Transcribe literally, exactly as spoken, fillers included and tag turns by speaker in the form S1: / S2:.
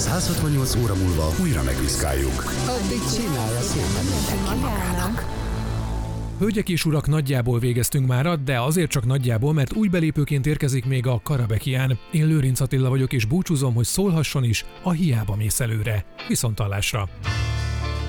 S1: száz hatvannyolc óra múlva újra megvizsgáljuk.
S2: Addig csinálja szépen mindenki magának.
S3: Hölgyek és urak, nagyjából végeztünk mára, de azért csak nagyjából, mert új belépőként érkezik még a Karabekián. Én Lőrinc Attila vagyok, és búcsúzom, hogy szólhasson is a Hiába mész előre. Viszonthallásra!